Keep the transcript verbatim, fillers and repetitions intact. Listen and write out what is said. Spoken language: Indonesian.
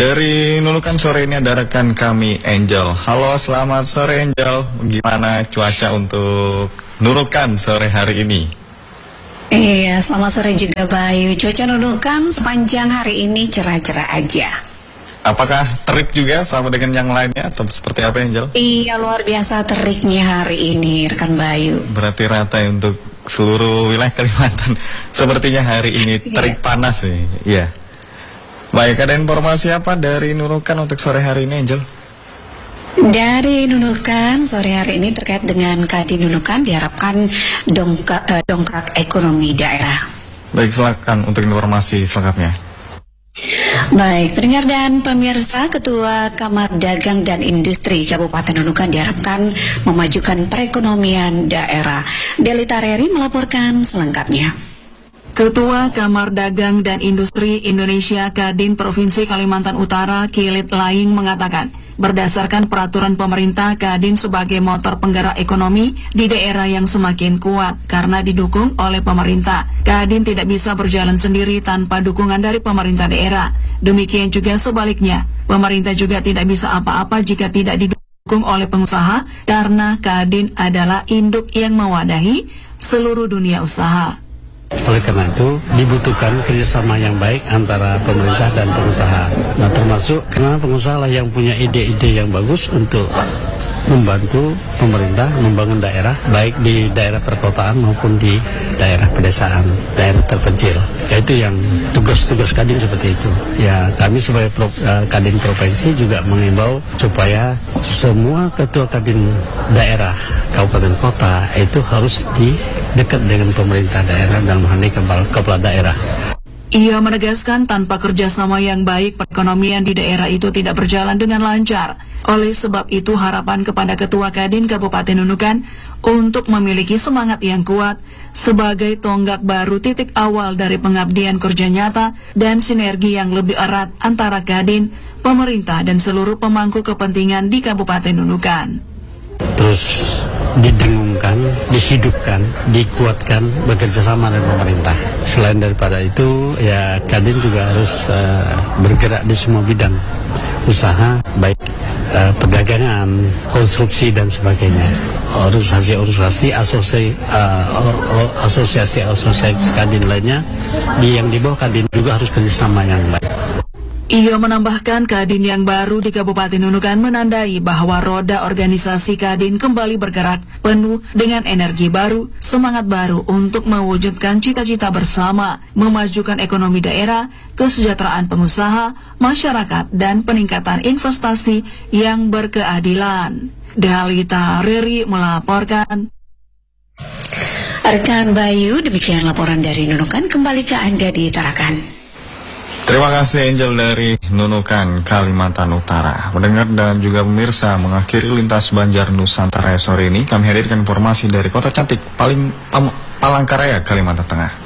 Dari Nunukan sore ini ada rekan kami Angel. Halo, selamat sore Angel. Gimana cuaca untuk Nunukan sore hari ini? Iya, selamat sore juga Bayu. Cuaca Nunukan sepanjang hari ini cerah-cerah aja. Apakah terik juga sama dengan yang lainnya atau seperti apa Angel? Iya, luar biasa teriknya hari ini rekan Bayu. Berarti rata untuk seluruh wilayah Kalimantan. Sepertinya hari ini terik panas nih. Iya. Baik, ada informasi apa dari Nunukan untuk sore hari ini, Angel? Dari Nunukan sore hari ini terkait dengan Kadin Nunukan diharapkan dongkrak, eh, dongkrak ekonomi daerah. Baik, silakan untuk informasi selengkapnya. Baik, pendengar dan pemirsa, Ketua Kamar Dagang dan Industri Kabupaten Nunukan diharapkan memajukan perekonomian daerah. Delita Reri melaporkan selengkapnya. Ketua Kamar Dagang dan Industri Indonesia Kadin Provinsi Kalimantan Utara Kilit Laing mengatakan, berdasarkan peraturan pemerintah, Kadin sebagai motor penggerak ekonomi di daerah yang semakin kuat karena didukung oleh pemerintah. Kadin tidak bisa berjalan sendiri tanpa dukungan dari pemerintah daerah. Demikian juga sebaliknya, pemerintah juga tidak bisa apa-apa jika tidak didukung oleh pengusaha karena Kadin adalah induk yang mewadahi seluruh dunia usaha. Oleh karena itu dibutuhkan kerjasama yang baik antara pemerintah dan pengusaha. Nah, termasuk karena pengusaha lah yang punya ide-ide yang bagus untuk membantu pemerintah membangun daerah, baik di daerah perkotaan maupun di daerah pedesaan, daerah terpencil. Yaitu yang tugas-tugas Kadin seperti itu. Ya, kami sebagai pro, uh, Kadin Provinsi juga mengimbau supaya semua ketua Kadin daerah, kabupaten kota itu harus di dekat dengan pemerintah daerah dan mengenai kepala, kepala daerah. Ia menegaskan tanpa kerjasama yang baik, perekonomian di daerah itu tidak berjalan dengan lancar. Oleh sebab itu harapan kepada Ketua Kadin Kabupaten Nunukan untuk memiliki semangat yang kuat sebagai tonggak baru titik awal dari pengabdian kerja nyata dan sinergi yang lebih erat antara Kadin, pemerintah dan seluruh pemangku kepentingan di Kabupaten Nunukan. Terus didengungkan, dihidupkan, dikuatkan bekerja sama dengan pemerintah. Selain daripada itu, ya Kadin juga harus uh, bergerak di semua bidang usaha, baik uh, perdagangan, konstruksi dan sebagainya. Organisasi-organisasi, asosiasi, uh, asosiasi-asosiasi Kadin lainnya di yang di bawah Kadin juga harus kerjasama yang baik. Ia menambahkan Kadin yang baru di Kabupaten Nunukan menandai bahwa roda organisasi Kadin kembali bergerak penuh dengan energi baru, semangat baru untuk mewujudkan cita-cita bersama, memajukan ekonomi daerah, kesejahteraan pengusaha, masyarakat, dan peningkatan investasi yang berkeadilan. Delita Reri melaporkan. Rekan Bayu, demikian laporan dari Nunukan, kembali ke Anda di Tarakan. Terima kasih Angel dari Nunukan, Kalimantan Utara. Mendengar dan juga pemirsa, mengakhiri lintas Banjar Nusantara sore ini, kami hadirkan informasi dari kota cantik paling Palangkaraya, Kalimantan Tengah.